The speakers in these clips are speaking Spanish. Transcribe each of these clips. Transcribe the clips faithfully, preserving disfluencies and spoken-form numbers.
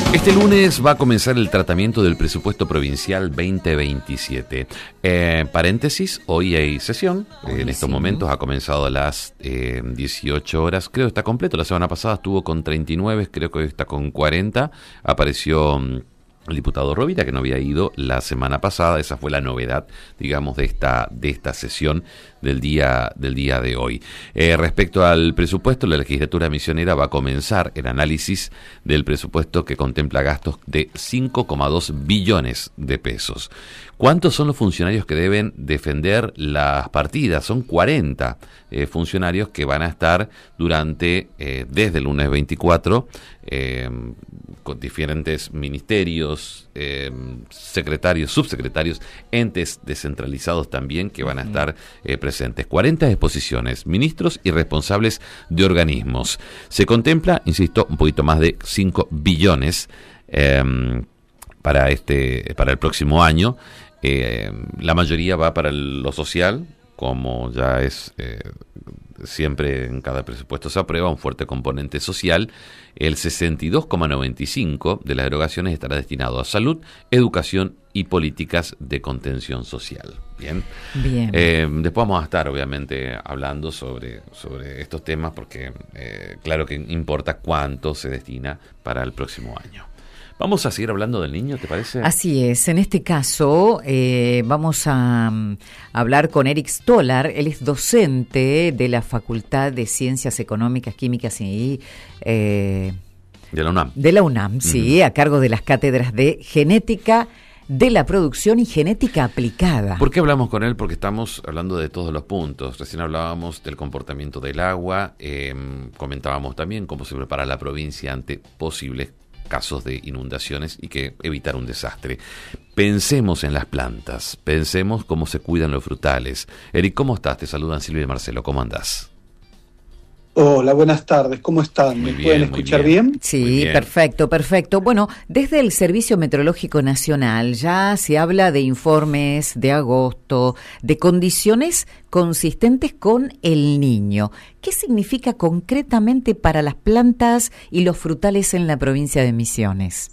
Este lunes va a comenzar el tratamiento del presupuesto provincial veinte veintisiete. Eh, paréntesis, hoy hay sesión. Eh, en estos sí. momentos ha comenzado a las eh, dieciocho horas. Creo que está completo. La semana pasada estuvo con treinta y nueve, creo que hoy está con cuarenta. Apareció um, el diputado Rovira, que no había ido la semana pasada. Esa fue la novedad, digamos, de esta, de esta sesión del día, del día de hoy. Eh, respecto al presupuesto, la legislatura misionera va a comenzar el análisis del presupuesto que contempla gastos de cinco coma dos billones de pesos. ¿Cuántos son los funcionarios que deben defender las partidas? Son cuarenta eh, funcionarios que van a estar durante, eh, desde el lunes veinticuatro, eh, con diferentes ministerios, eh, secretarios, subsecretarios, entes descentralizados también que van a estar eh, presentes. cuarenta exposiciones, ministros y responsables de organismos. Se contempla, insisto, un poquito más de cinco billones eh, para, este, para el próximo año. Eh, la mayoría va para el, lo social, como ya es eh, siempre en cada presupuesto se aprueba un fuerte componente social. El sesenta y dos coma noventa y cinco de las erogaciones estará destinado a salud, educación y políticas de contención social. Bien. Bien. Eh, después vamos a estar, obviamente, hablando sobre, sobre estos temas porque, eh, claro que importa cuánto se destina para el próximo año. Vamos a seguir hablando del niño, ¿te parece? Así es. En este caso, eh, vamos a um, hablar con Eric Stolar. Él es docente de la Facultad de Ciencias Económicas, Químicas y... Eh, de la UNAM. De la UNAM, uh-huh. Sí, a cargo de las cátedras de Genética de la Producción y Genética Aplicada. ¿Por qué hablamos con él? Porque estamos hablando de todos los puntos. Recién hablábamos del comportamiento del agua, eh, comentábamos también cómo se prepara la provincia ante posibles casos de inundaciones y que evitar un desastre. Pensemos en las plantas, pensemos cómo se cuidan los frutales. Eric, ¿cómo estás? Te saludan Silvia y Marcelo, ¿cómo andás? Hola, buenas tardes, ¿cómo están? Muy ¿Me bien, pueden escuchar bien? bien? Sí, bien. perfecto, perfecto. Bueno, desde el Servicio Meteorológico Nacional ya se habla de informes de agosto, de condiciones consistentes con el Niño. ¿Qué significa concretamente para las plantas y los frutales en la provincia de Misiones?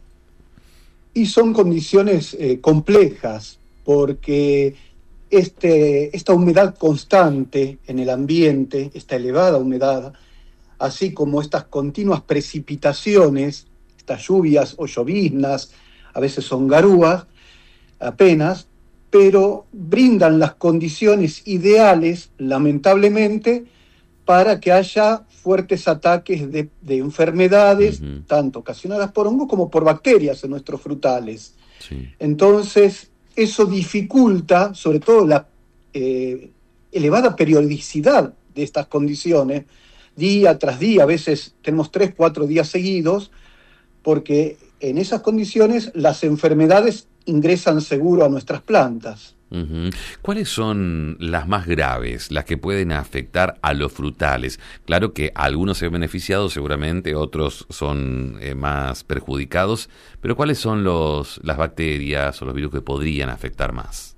Y son condiciones eh, complejas, porque este, esta humedad constante en el ambiente, esta elevada humedad, así como estas continuas precipitaciones, estas lluvias o lloviznas, a veces son garúas, apenas, pero brindan las condiciones ideales, lamentablemente, para que haya fuertes ataques de, de enfermedades, uh-huh. tanto ocasionadas por hongos como por bacterias en nuestros frutales. Sí. Entonces, eso dificulta, sobre todo, la eh, elevada periodicidad de estas condiciones, día tras día, a veces tenemos tres, cuatro días seguidos, porque en esas condiciones las enfermedades ingresan seguro a nuestras plantas. Uh-huh. ¿Cuáles son las más graves, las que pueden afectar a los frutales? Claro que algunos se ven beneficiados, seguramente otros son eh, más perjudicados, pero ¿cuáles son los, las bacterias o los virus que podrían afectar más?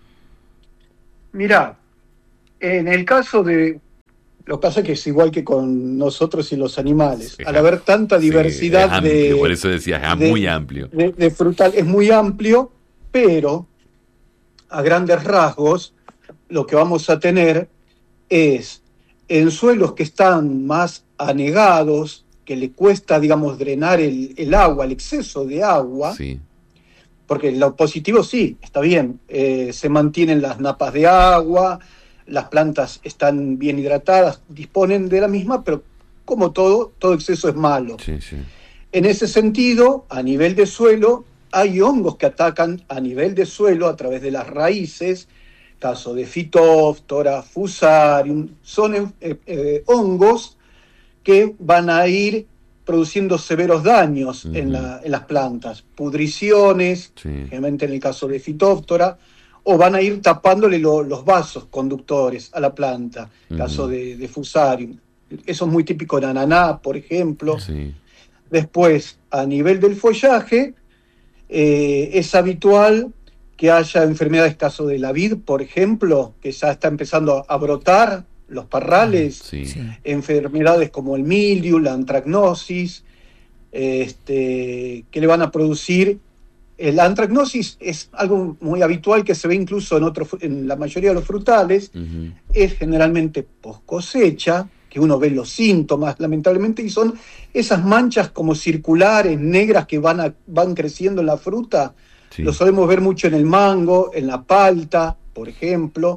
Mirá, en el caso de... Lo que pasa es que es igual que con nosotros y los animales. Sí, al haber tanta diversidad sí, es amplio, de... por eso decía, es muy amplio. De, de frutal, es muy amplio, pero a grandes rasgos lo que vamos a tener es en suelos que están más anegados, que le cuesta, digamos, drenar el, el agua, el exceso de agua, sí. Porque lo positivo sí, está bien, eh, se mantienen las napas de agua, las plantas están bien hidratadas, disponen de la misma, pero como todo, todo exceso es malo. Sí, sí. En ese sentido, a nivel de suelo, hay hongos que atacan a nivel de suelo a través de las raíces, caso de Phytophthora, Fusarium, son eh, eh, hongos que van a ir produciendo severos daños uh-huh. en, la, en las plantas, pudriciones, sí. generalmente en el caso de Phytophthora, o van a ir tapándole lo, los vasos conductores a la planta, uh-huh. caso de, de Fusarium. Eso es muy típico en ananá, por ejemplo. Sí. Después, a nivel del follaje, eh, es habitual que haya enfermedades, caso de la vid, por ejemplo, que ya está empezando a brotar, los parrales, sí. enfermedades como el mildiu, la antracnosis, este, que le van a producir. La antracnosis es algo muy habitual que se ve incluso en, otro, en la mayoría de los frutales. Uh-huh. Es generalmente post cosecha, que uno ve los síntomas, lamentablemente, y son esas manchas como circulares, negras, que van, a, van creciendo en la fruta. Sí. Lo solemos ver mucho en el mango, en la palta, por ejemplo.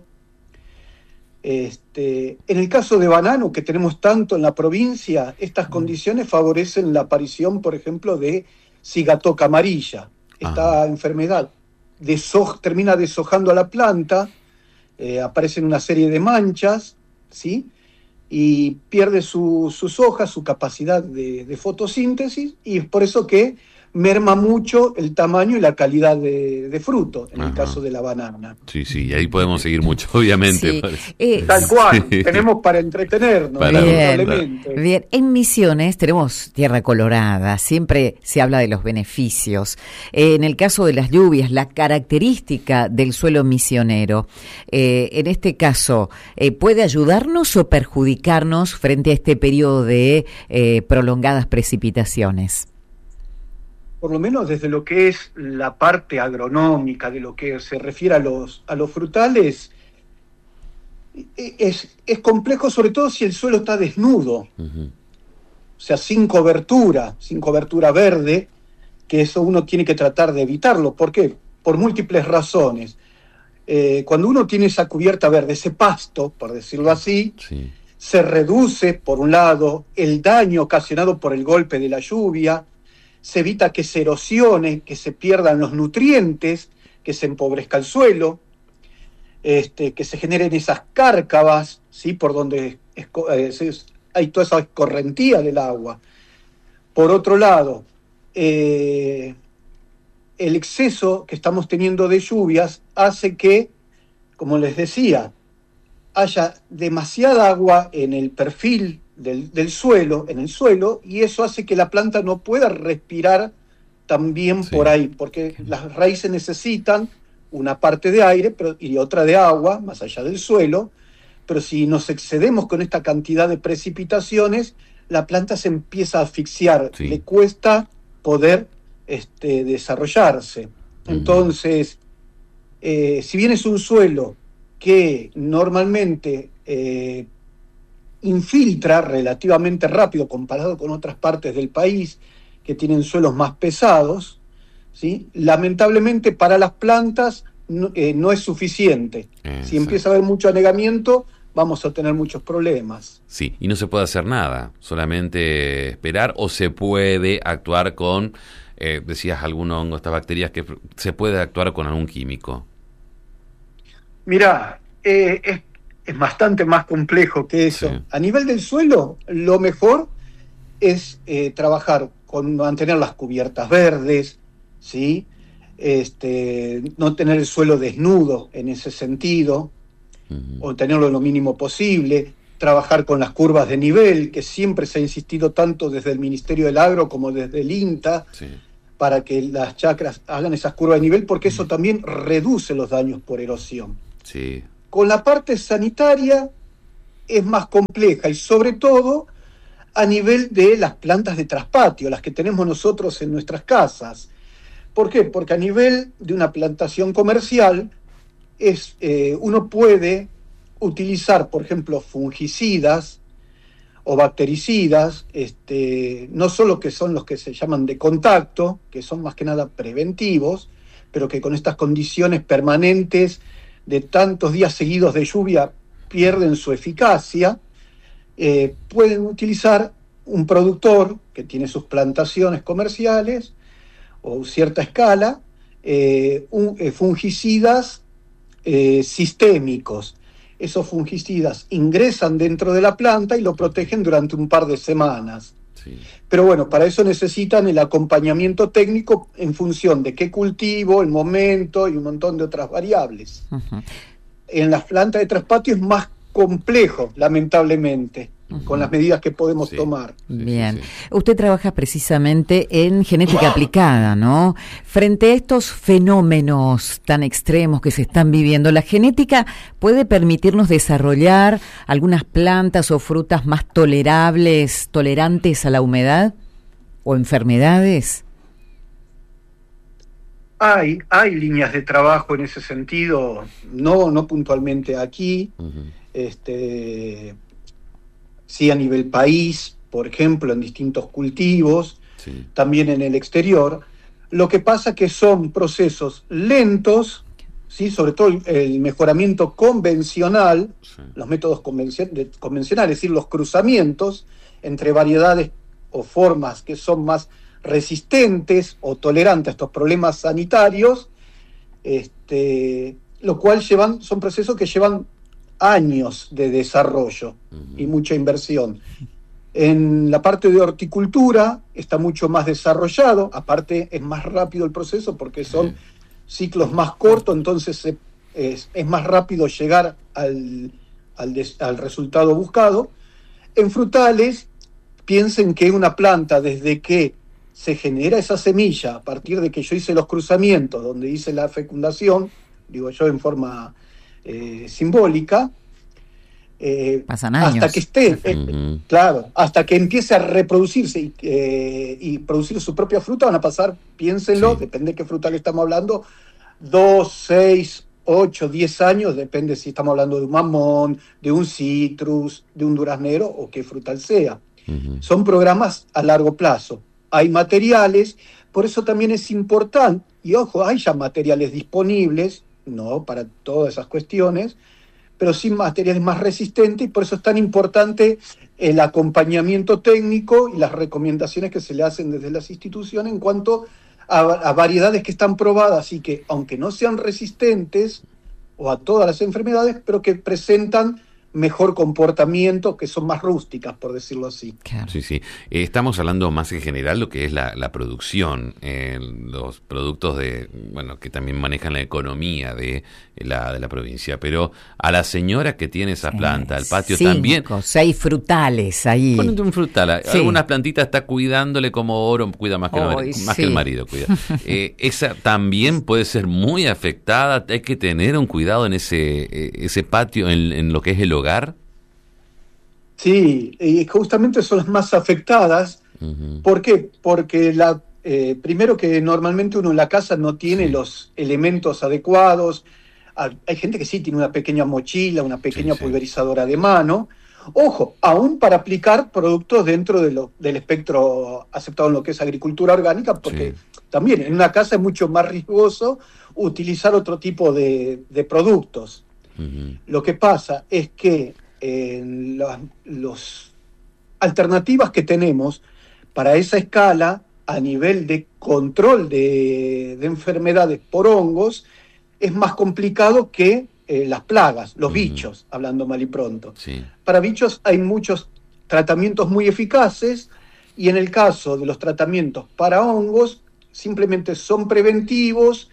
Este, en el caso de banano, que tenemos tanto en la provincia, estas uh-huh. condiciones favorecen la aparición, por ejemplo, de cigatoca amarilla. Esta Ajá. enfermedad deso- termina deshojando a la planta, eh, aparecen una serie de manchas, ¿sí? Y pierde su, sus hojas, su capacidad de, de fotosíntesis, y es por eso que merma mucho el tamaño y la calidad de, de fruto, en Ajá. el caso de la banana. Sí, sí, y ahí podemos seguir mucho, obviamente. Sí. Eh, Tal cual, sí. tenemos para entretenernos. Para bien, bien, en Misiones tenemos tierra colorada, siempre se habla de los beneficios. Eh, en el caso de las lluvias, la característica del suelo misionero, eh, en este caso, eh, ¿puede ayudarnos o perjudicarnos frente a este periodo de eh, prolongadas precipitaciones? Por lo menos desde lo que es la parte agronómica, de lo que se refiere a los, a los frutales, es, es complejo, sobre todo si el suelo está desnudo, uh-huh. o sea, sin cobertura, sin cobertura verde, que eso uno tiene que tratar de evitarlo. ¿Por qué? Por múltiples razones. Eh, cuando uno tiene esa cubierta verde, ese pasto, por decirlo así, sí. se reduce, por un lado, el daño ocasionado por el golpe de la lluvia, se evita que se erosione, que se pierdan los nutrientes, que se empobrezca el suelo, este, que se generen esas cárcavas, ¿sí? Por donde es, es, hay toda esa escorrentía del agua. Por otro lado, eh, el exceso que estamos teniendo de lluvias hace que, como les decía, haya demasiada agua en el perfil Del, del suelo, en el suelo, y eso hace que la planta no pueda respirar tan bien sí. por ahí, porque las raíces necesitan una parte de aire pero, y otra de agua, más allá del suelo, pero si nos excedemos con esta cantidad de precipitaciones, la planta se empieza a asfixiar, sí. le cuesta poder este, desarrollarse. Uh-huh. Entonces, eh, si bien es un suelo que normalmente eh, infiltra relativamente rápido comparado con otras partes del país que tienen suelos más pesados, ¿sí? Lamentablemente para las plantas no, eh, no es suficiente. Exacto. Si empieza a haber mucho anegamiento, vamos a tener muchos problemas. Sí, y no se puede hacer nada, solamente esperar, o se puede actuar con, eh, decías, algún hongo, estas bacterias, que se puede actuar con algún químico. Mirá, eh, es Es bastante más complejo que eso. Sí. A nivel del suelo, lo mejor es eh, trabajar con mantener las cubiertas verdes, ¿sí? Este, no tener el suelo desnudo en ese sentido, uh-huh. o tenerlo lo mínimo posible, trabajar con las curvas de nivel, que siempre se ha insistido tanto desde el Ministerio del Agro como desde el INTA, sí. para que las chacras hagan esas curvas de nivel, porque uh-huh. eso también reduce los daños por erosión. Sí. Con la parte sanitaria es más compleja, y sobre todo a nivel de las plantas de traspatio, las que tenemos nosotros en nuestras casas. ¿Por qué? Porque a nivel de una plantación comercial es, eh, uno puede utilizar, por ejemplo, fungicidas o bactericidas, este, no solo que son los que se llaman de contacto, que son más que nada preventivos, pero que con estas condiciones permanentes de tantos días seguidos de lluvia pierden su eficacia. Eh, pueden utilizar un productor que tiene sus plantaciones comerciales o cierta escala, eh, un, eh, fungicidas eh, sistémicos. Esos fungicidas ingresan dentro de la planta y lo protegen durante un par de semanas. Sí. Pero bueno, para eso necesitan el acompañamiento técnico en función de qué cultivo, el momento y un montón de otras variables. Uh-huh. En las plantas de traspatio es más complejo, lamentablemente, uh-huh. con las medidas que podemos sí. tomar. Bien. Sí, sí, sí. Usted trabaja precisamente en genética aplicada, ¿no? Frente a estos fenómenos tan extremos que se están viviendo, ¿la genética puede permitirnos desarrollar algunas plantas o frutas más tolerables, tolerantes a la humedad? o enfermedades? Hay, hay líneas de trabajo en ese sentido, no, no puntualmente aquí, uh-huh. este, sí a nivel país, por ejemplo, en distintos cultivos, sí. También en el exterior. Lo que pasa que son procesos lentos, ¿sí? Sobre todo el, el mejoramiento convencional, sí. Los métodos convencion- de, convencionales, es decir, los cruzamientos entre variedades o formas que son más resistentes o tolerantes a estos problemas sanitarios, este, lo cual llevan, son procesos que llevan años de desarrollo uh-huh. y mucha inversión. En la parte de horticultura está mucho más desarrollado, aparte es más rápido el proceso porque son uh-huh. ciclos más cortos, entonces es, es más rápido llegar al, al, des, al resultado buscado. En frutales, piensen que una planta desde que se genera esa semilla a partir de que yo hice los cruzamientos, donde hice la fecundación, digo yo en forma eh, simbólica, eh, pasan años. Hasta que esté, eh, uh-huh. claro, hasta que empiece a reproducirse y, eh, y producir su propia fruta, van a pasar, piénsenlo, sí. Depende de qué frutal estamos hablando, dos, seis, ocho, diez años, depende si estamos hablando de un mamón, de un citrus, de un duraznero o qué frutal sea. Uh-huh. Son programas a largo plazo. Hay materiales, por eso también es importante, y ojo, hay ya materiales disponibles, no para todas esas cuestiones, pero sí materiales más resistentes, y por eso es tan importante el acompañamiento técnico y las recomendaciones que se le hacen desde las instituciones en cuanto a, a variedades que están probadas y que, aunque no sean resistentes o a todas las enfermedades, pero que presentan mejor comportamiento, que son más rústicas, por decirlo así. Claro. Sí, sí. Eh, estamos hablando más en general lo que es la, la producción, eh, los productos de, bueno, que también manejan la economía de la, de la provincia, pero a la señora que tiene esa planta, al patio cinco, también. Seis frutales ahí. Ponete un frutal, sí. Algunas plantitas está cuidándole como oro, cuida más que, oh, el, más sí. que el marido, cuida. Eh, esa también puede ser muy afectada, hay que tener un cuidado en ese, ese patio, en, en lo que es el hogar. Sí, y justamente son las más afectadas. Uh-huh. ¿Por qué? Porque la, eh, primero que normalmente uno en la casa no tiene sí. los elementos adecuados. Hay gente que sí tiene una pequeña mochila, una pequeña sí, pulverizadora sí. de mano. Ojo, aún para aplicar productos dentro de lo, del espectro aceptado en lo que es agricultura orgánica, porque sí. también en una casa es mucho más riesgoso utilizar otro tipo de, de productos. Uh-huh. Lo que pasa es que eh, las los alternativas que tenemos para esa escala a nivel de control de, de enfermedades por hongos es más complicado que eh, las plagas, los uh-huh. bichos, hablando mal y pronto. Sí. Para bichos hay muchos tratamientos muy eficaces y en el caso de los tratamientos para hongos simplemente son preventivos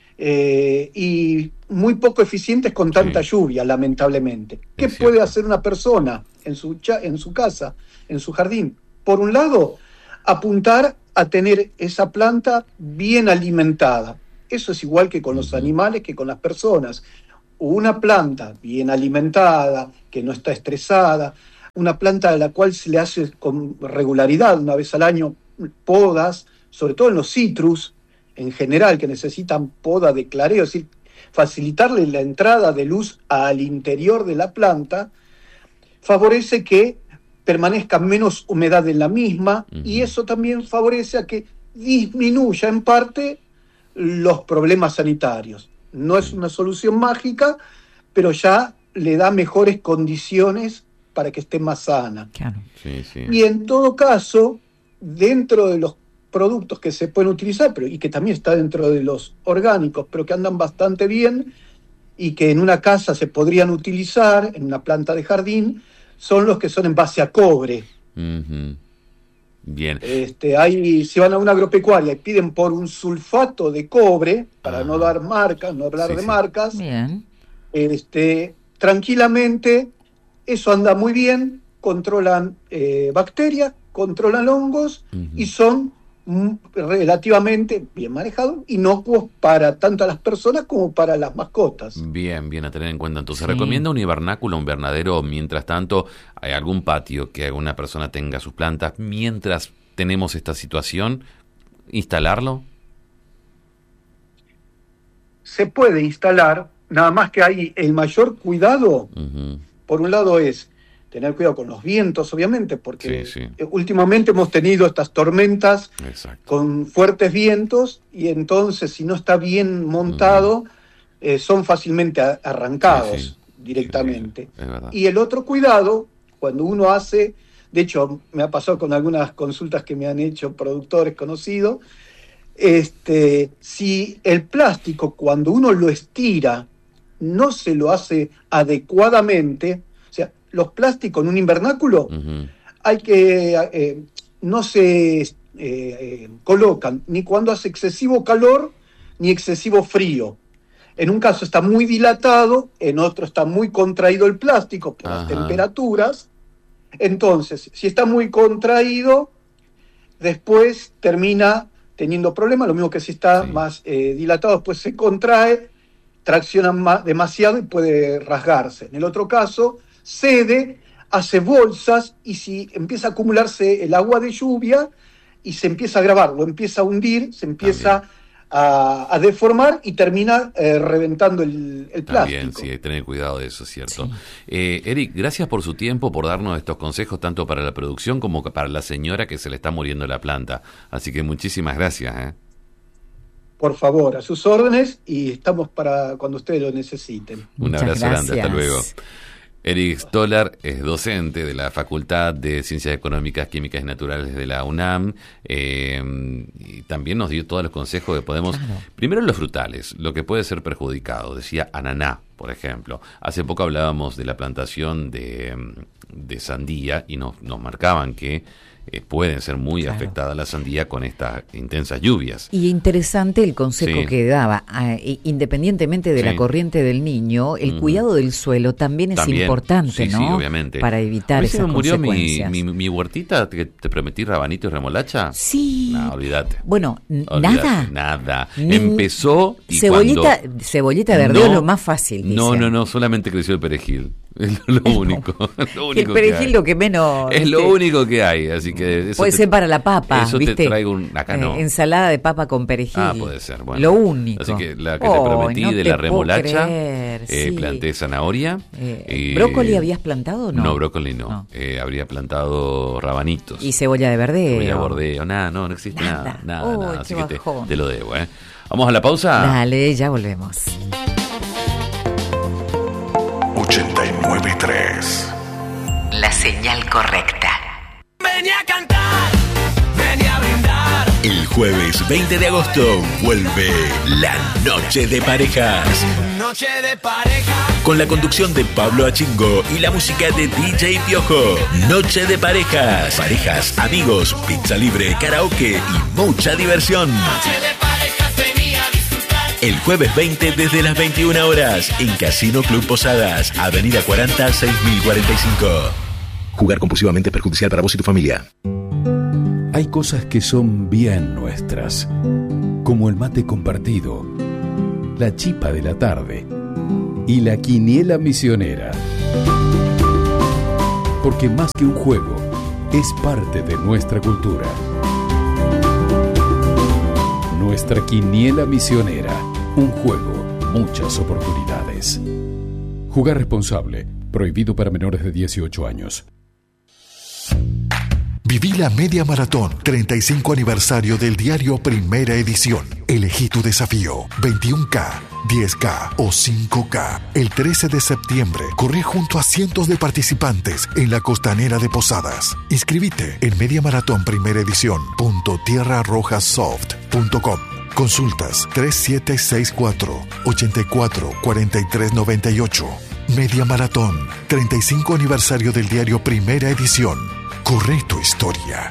Eh, y muy poco eficientes con tanta sí. lluvia, lamentablemente. ¿Qué es puede cierto. hacer una persona en su, cha- en su casa, en su jardín? Por un lado, apuntar a tener esa planta bien alimentada. Eso es igual que con uh-huh. los animales, que con las personas. Una planta bien alimentada, que no está estresada, una planta a la cual se le hace con regularidad, una vez al año, podas, sobre todo en los citrus, en general, que necesitan poda de clareo, es decir, facilitarle la entrada de luz al interior de la planta, favorece que permanezca menos humedad en la misma, uh-huh. y eso también favorece a que disminuya en parte los problemas sanitarios. No es una solución mágica, pero ya le da mejores condiciones para que esté más sana. Claro. Sí, sí. Y en todo caso, dentro de los productos que se pueden utilizar, pero y que también está dentro de los orgánicos, pero que andan bastante bien y que en una casa se podrían utilizar, en una planta de jardín, son los que son en base a cobre. Uh-huh. Bien. Este, hay, si van a una agropecuaria y piden por un sulfato de cobre, para ah. no dar marcas, no hablar sí, de sí. marcas, bien. Este, tranquilamente, eso anda muy bien, controlan eh, bacterias, controlan hongos uh-huh. y son relativamente bien manejado, inocuos para tanto a las personas como para las mascotas. Bien, bien a tener en cuenta. Entonces, sí. ¿recomienda un hibernáculo, un invernadero? Mientras tanto, ¿hay algún patio que alguna persona tenga sus plantas mientras tenemos esta situación, instalarlo. Se puede instalar, nada más que hay el mayor cuidado, uh-huh. por un lado es tener cuidado con los vientos, obviamente, porque sí, sí. últimamente hemos tenido estas tormentas Exacto. con fuertes vientos, y entonces si no está bien montado, uh-huh. eh, son fácilmente a- arrancados sí, sí. directamente. Sí, sí. Y el otro cuidado, cuando uno hace, de hecho me ha pasado con algunas consultas que me han hecho productores conocidos, Este, si el plástico cuando uno lo estira no se lo hace adecuadamente, o sea, los plásticos en un invernáculo uh-huh. hay que eh, no se eh, eh, colocan ni cuando hace excesivo calor ni excesivo frío. En un caso está muy dilatado, en otro está muy contraído el plástico por uh-huh. las temperaturas. Entonces, si está muy contraído, después termina teniendo problemas, lo mismo que si está sí. más eh, dilatado, después se contrae, tracciona más, demasiado y puede rasgarse. En el otro caso, cede, hace bolsas, y si empieza a acumularse el agua de lluvia y se empieza a agravar, lo empieza a hundir, se empieza a, a deformar y termina eh, reventando el, el plástico. También, sí, hay que tener cuidado de eso, ¿cierto? Sí. Eh, Eric, gracias por su tiempo, por darnos estos consejos, tanto para la producción como para la señora que se le está muriendo la planta. Así que muchísimas gracias. ¿eh? Por favor, a sus órdenes, y estamos para cuando ustedes lo necesiten. Un Muchas abrazo gracias. grande, hasta luego. Eric Stolar es docente de la Facultad de Ciencias Económicas, Químicas y Naturales de la UNAM, eh, y también nos dio todos los consejos que podemos... Claro. Primero los frutales, lo que puede ser perjudicado, decía ananá, por ejemplo. Hace poco hablábamos de la plantación de, de sandía y nos, nos marcaban que eh, pueden ser muy claro. afectadas la sandía con estas intensas lluvias. Y interesante el consejo sí. que daba, eh, independientemente de sí. la corriente del niño, el uh-huh. cuidado del suelo también es también. importante, sí, ¿no? Sí, obviamente. Para evitar esas me murió consecuencias. Mi, mi, mi huertita, que te prometí rabanito y remolacha. Sí. No, olvídate. Bueno, olvídate, nada. Nada. Ni Empezó y cebollita, cuando... Cebollita verde no, es lo más fácil, dicen. No, no, no, solamente creció el perejil. Es lo, lo único. Lo único el perejil que lo que menos... Es lo único que hay, así que... Eso puede te, ser para la papa, eso ¿viste? Te traigo un... Acá no. Eh, ensalada de papa con perejil. Ah, puede ser, bueno. Lo único. Así que la que oh, te prometí no de te la remolacha, creer, eh, sí. planté zanahoria. Eh, eh, ¿Brócoli habías plantado o no? No, brócoli no. no. Eh, habría plantado rabanitos. ¿Y cebolla de verdeo? Cebolla de bordeo, nada, no, no existe nada. Nada, nada, oh, nada. Así que te, bajón. te lo debo, ¿eh? ¿Vamos a la pausa? Dale, ya volvemos. ochenta y nueve punto tres La señal correcta. Venía a cantar, venía a brindar. El jueves veinte de agosto vuelve la Noche de Parejas. Noche de pareja. Con la conducción de Pablo Achingo y la música de D J Piojo. Noche de Parejas. Parejas, amigos, pizza libre, karaoke y mucha diversión. Noche de parejas, venía a disfrutar. El jueves veinte desde las veintiuna horas en Casino Club Posadas, Avenida cuarenta, seis mil cuarenta y cinco. Jugar compulsivamente es perjudicial para vos y tu familia. Hay cosas que son bien nuestras, como el mate compartido, la chipa de la tarde y la quiniela misionera. Porque más que un juego, es parte de nuestra cultura. Nuestra quiniela misionera, un juego, muchas oportunidades. Jugar responsable, prohibido para menores de dieciocho años. Viví la media maratón treinta y cinco aniversario del diario Primera Edición. Elegí tu desafío veintiuno K, diez K o cinco K. El trece de septiembre corrí junto a cientos de participantes en la costanera de Posadas. Inscribite en mediamaratón primera edición punto tierra roja soft punto com. Consultas tres siete seis cuatro, ocho cuatro, cuatro tres nueve ocho. Media Maratón, treinta y cinco aniversario del diario Primera Edición. Corre tu historia.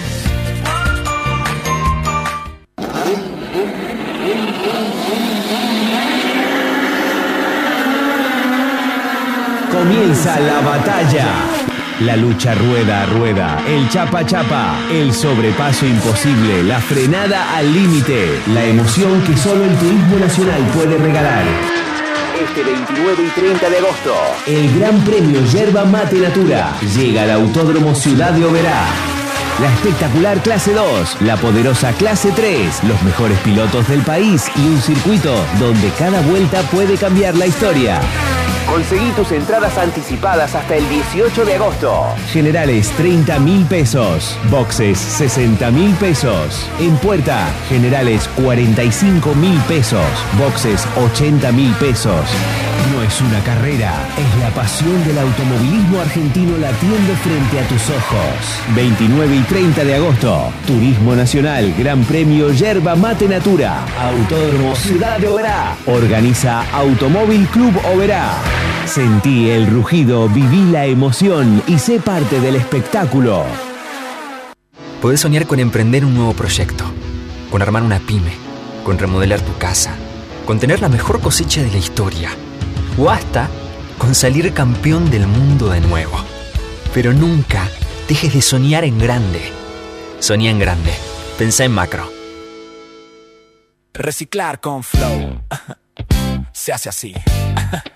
Comienza la batalla. La lucha rueda a rueda, el chapa chapa, el sobrepaso imposible, la frenada al límite, la emoción que solo el turismo nacional puede regalar. Este veintinueve y treinta de agosto, el Gran Premio Yerba Mate Natura llega al Autódromo Ciudad de Oberá. la espectacular clase dos, la poderosa clase tres, los mejores pilotos del país y un circuito donde cada vuelta puede cambiar la historia. Conseguí tus entradas anticipadas hasta el dieciocho de agosto. Generales treinta mil pesos. Boxes sesenta mil pesos. En puerta, generales cuarenta y cinco mil pesos. Boxes ochenta mil pesos. No es una carrera, es la pasión del automovilismo argentino latiendo frente a tus ojos. veintinueve y treinta de agosto. Turismo Nacional, Gran Premio Yerba Mate Natura. Autódromo Ciudad de Oberá. Organiza Automóvil Club Oberá. Sentí el rugido, viví la emoción y sé parte del espectáculo. Podés soñar con emprender un nuevo proyecto, con armar una pyme, con remodelar tu casa, con tener la mejor cosecha de la historia, o hasta con salir campeón del mundo de nuevo. Pero nunca dejes de soñar en grande. Soñá en grande. Pensá en macro. Reciclar con Flow se hace así.